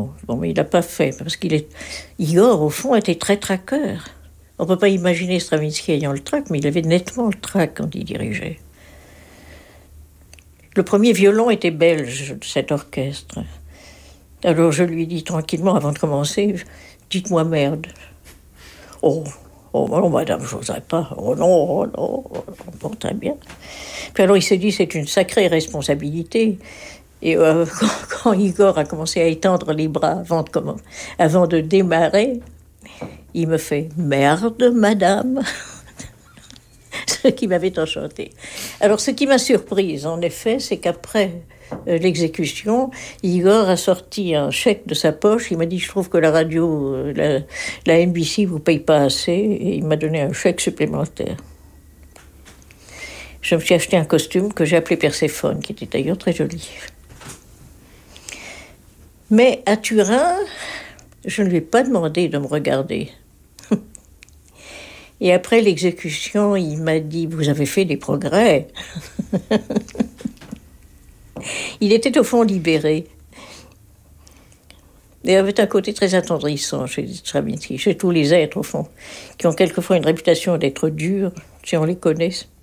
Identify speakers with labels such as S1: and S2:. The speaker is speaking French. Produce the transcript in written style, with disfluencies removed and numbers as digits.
S1: non. Bon, mais il n'a pas fait, parce Igor, au fond, était très traqueur. On ne peut pas imaginer Stravinsky ayant le trac, mais il avait nettement le trac quand il dirigeait. Le premier violon était belge de cet orchestre. Alors je lui dis tranquillement, avant de commencer, dites-moi merde. Oh, non, madame, je n'oserais pas. Oh non, bon, très bien. Puis alors il s'est dit, c'est une sacrée responsabilité. Et quand Igor a commencé à étendre les bras avant de démarrer, il me fait « Merde, madame !» Ce qui m'avait enchanté. Alors, ce qui m'a surprise, en effet, c'est qu'après l'exécution, Igor a sorti un chèque de sa poche. Il m'a dit « Je trouve que la radio, la NBC, ne vous paye pas assez. » Et il m'a donné un chèque supplémentaire. Je me suis acheté un costume que j'ai appelé Perséphone, qui était d'ailleurs très joli. Mais à Turin, je ne lui ai pas demandé de me regarder. Et après l'exécution, il m'a dit « Vous avez fait des progrès ». Il était au fond libéré. Et il avait un côté très attendrissant chez Stravinsky, chez tous les êtres, au fond, qui ont quelquefois une réputation d'être durs, si on les connaît.